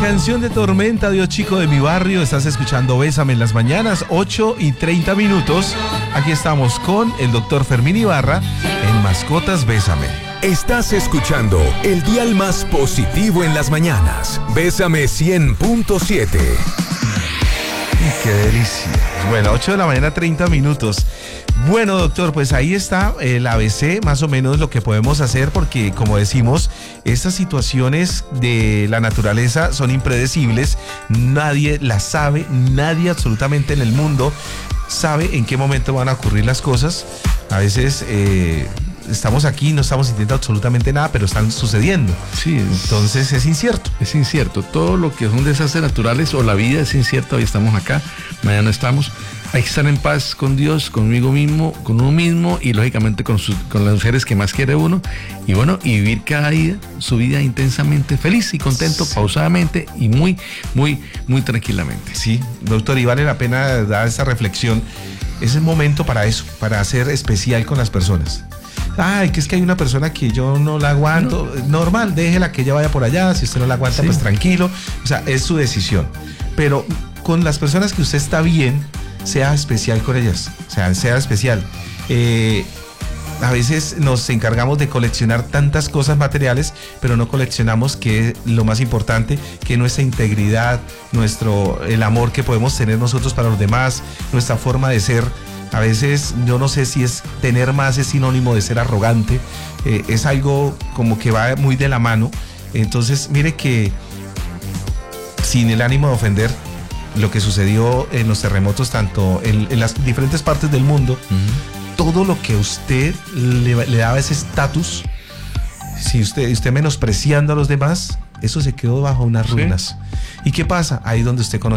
canción de Tormenta, Dios chico de mi barrio. Estás escuchando Bésame en las mañanas, 8:30. Aquí estamos con el doctor Fermín Ibarra en Mascotas Bésame. Estás escuchando el dial más positivo en las mañanas. Bésame 100.7. Qué delicia. Bueno, 8:30. Bueno, doctor, pues ahí está el ABC, más o menos lo que podemos hacer, porque como decimos, estas situaciones de la naturaleza son impredecibles, nadie las sabe, nadie absolutamente en el mundo sabe en qué momento van a ocurrir las cosas. A veces estamos aquí, no estamos sintiendo absolutamente nada, pero están sucediendo. Sí, entonces es incierto. Es incierto. Todo lo que son desastres naturales o la vida es incierta. Hoy estamos acá, mañana no estamos. Hay que estar en paz con Dios, conmigo mismo, con uno mismo y lógicamente con las seres que más quiere uno. Y bueno, y vivir cada día su vida intensamente feliz y contento, sí, pausadamente y muy, muy, muy tranquilamente. Sí, doctor, y vale la pena dar esa reflexión. Es el momento para eso, para ser especial con las personas. Ay, que es que hay una persona que yo no la aguanto. No. Normal, déjela que ella vaya por allá. Si usted no la aguanta, sí, pues tranquilo. O sea, es su decisión. Pero con las personas que usted está bien, sea especial con ellas. O sea, sea especial. A veces nos encargamos de coleccionar tantas cosas materiales, pero no coleccionamos que lo más importante, que nuestra integridad, el amor que podemos tener nosotros para los demás, nuestra forma de ser. A veces yo no sé si tener más es sinónimo de ser arrogante, es algo como que va muy de la mano. Entonces mire que sin el ánimo de ofender, lo que sucedió en los terremotos tanto en las diferentes partes del mundo, todo lo que a usted le daba ese estatus, si usted menospreciando a los demás, eso se quedó bajo unas ruinas. ¿Sí? ¿Y qué pasa? Ahí donde usted conoce